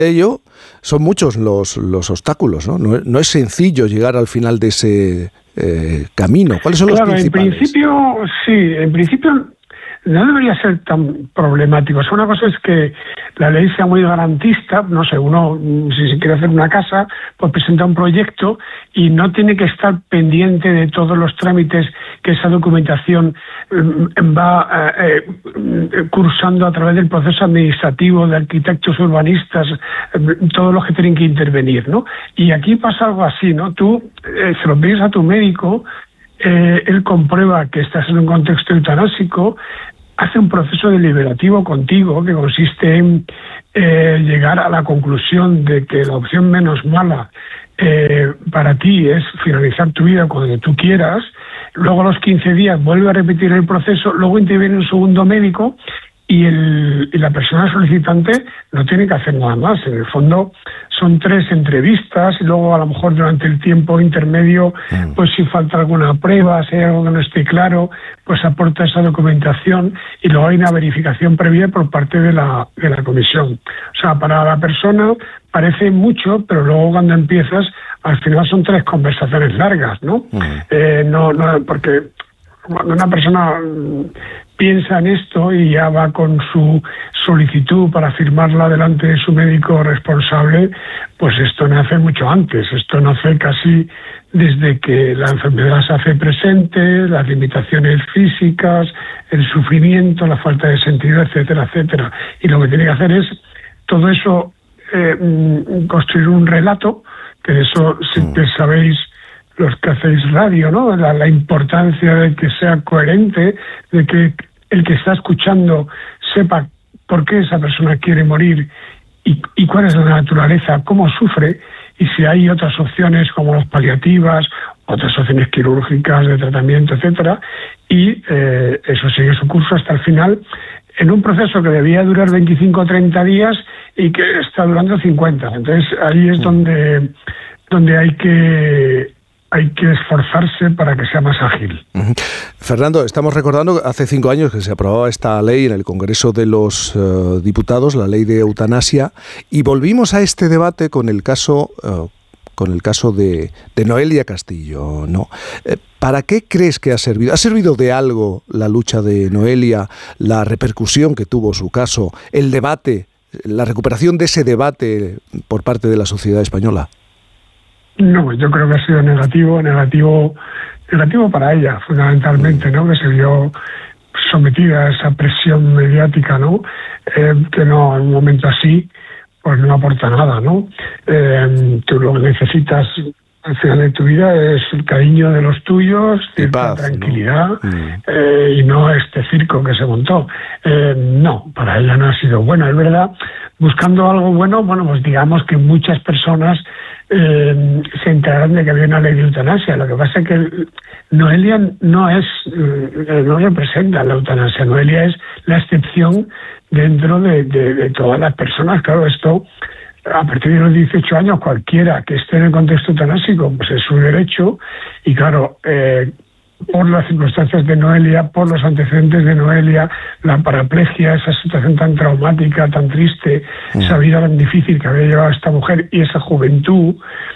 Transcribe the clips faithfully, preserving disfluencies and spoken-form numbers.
ello, son muchos los, los obstáculos, ¿no? No, no es sencillo llegar al final de ese eh, camino. ¿Cuáles son claro, los principales? En principio, sí, en principio no debería ser tan problemático. O sea, una cosa es que la ley sea muy garantista, no sé, uno, si se quiere hacer una casa, pues presenta un proyecto y no tiene que estar pendiente de todos los trámites que esa documentación va eh, cursando a través del proceso administrativo de arquitectos, urbanistas, todos los que tienen que intervenir, ¿no? Y aquí pasa algo así, ¿no? Tú eh, se lo pides a tu médico, eh, él comprueba que estás en un contexto eutanásico, hace un proceso deliberativo contigo que consiste en eh, llegar a la conclusión de que la opción menos mala eh, para ti es finalizar tu vida cuando tú quieras. Luego a los quince días vuelve a repetir el proceso, luego interviene un segundo médico y, el, y la persona solicitante no tiene que hacer nada más. En el fondo son tres entrevistas y luego a lo mejor durante el tiempo intermedio, pues si falta alguna prueba, si hay algo que no esté claro, pues aporta esa documentación y luego hay una verificación previa por parte de la, de la comisión. O sea, para la persona parece mucho, pero luego cuando empiezas, al final son tres conversaciones largas, ¿no? Uh-huh. Eh, no, no, porque cuando una persona piensa en esto y ya va con su solicitud para firmarla delante de su médico responsable, pues esto nace mucho antes. Esto nace casi desde que la enfermedad se hace presente, las limitaciones físicas, el sufrimiento, la falta de sentido, etcétera, etcétera. Y lo que tiene que hacer es todo eso, eh, construir un relato, que de eso sí que sabéis los que hacéis radio, ¿no? La, la importancia de que sea coherente, de que el que está escuchando sepa por qué esa persona quiere morir y, y cuál es la naturaleza, cómo sufre, y si hay otras opciones como las paliativas, otras opciones quirúrgicas de tratamiento, etcétera, y eh, eso sigue su curso hasta el final, en un proceso que debía durar veinticinco o treinta días y que está durando cincuenta. Entonces ahí es donde, donde hay que... hay que esforzarse para que sea más ágil. Uh-huh. Fernando, estamos recordando que hace cinco años que se aprobaba esta ley en el Congreso de los uh, Diputados, la ley de eutanasia, y volvimos a este debate con el caso, uh, con el caso de, de Noelia Castillo, ¿no? Eh, ¿Para qué crees que ha servido? ¿Ha servido de algo la lucha de Noelia, la repercusión que tuvo su caso, el debate, la recuperación de ese debate por parte de la sociedad española? No, yo creo que ha sido negativo, negativo, negativo para ella, fundamentalmente, ¿no? Que se vio sometida a esa presión mediática, ¿no? Eh, que no, en un momento así, pues no aporta nada, ¿no? Eh, tú lo que necesitas al final de tu vida es el cariño de los tuyos, cierta tranquilidad, ¿no? Mm. Eh, y no este circo que se montó. Eh, no, para ella no ha sido bueno, es verdad. Buscando algo bueno, bueno, pues digamos que muchas personas eh, se enteraron de que había una ley de eutanasia. Lo que pasa es que Noelia no es, eh, no representa la eutanasia. Noelia es la excepción dentro de, de, de todas las personas. Claro, esto, a partir de los dieciocho años, cualquiera que esté en el contexto eutanásico, pues es su derecho. Y claro, eh, por las circunstancias de Noelia, por los antecedentes de Noelia, la paraplegia, esa situación tan traumática, tan triste, mm. esa vida tan difícil que había llevado esta mujer y esa juventud,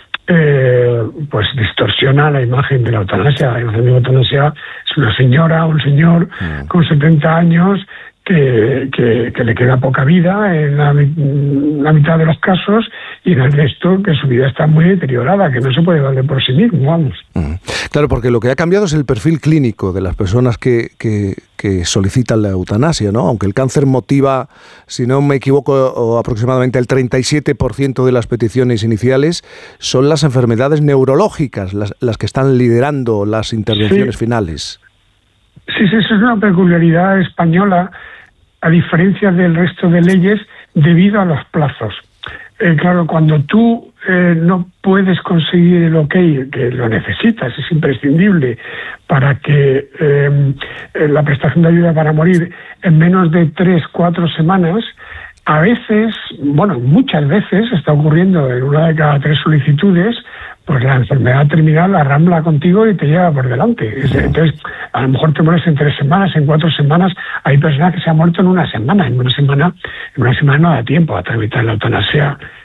eh, pues distorsiona la imagen de la eutanasia. La imagen de la eutanasia es una señora, un señor mm. con setenta años que, que, que le queda poca vida en la, la mitad de los casos, y en el resto que su vida está muy deteriorada, que no se puede valer por sí mismo, vamos. Claro, porque lo que ha cambiado es el perfil clínico de las personas que, que, que solicitan la eutanasia, ¿no? Aunque el cáncer motiva, si no me equivoco, aproximadamente el treinta y siete por ciento de las peticiones iniciales, son las enfermedades neurológicas las, las que están liderando las intervenciones sí. finales. Sí, sí, eso es una peculiaridad española, a diferencia del resto de leyes, debido a los plazos. Eh, claro, cuando tú eh, no puedes conseguir el ok, que lo necesitas, es imprescindible para que eh, la prestación de ayuda para morir en menos de tres, cuatro semanas, a veces, bueno, muchas veces está ocurriendo en una de cada tres solicitudes, pues la enfermedad terminal arrambla contigo y te lleva por delante. Entonces, a lo mejor te mueres en tres semanas, en cuatro semanas. Hay personas que se han muerto en una semana. En una semana, en una semana no da tiempo a tramitar la eutanasia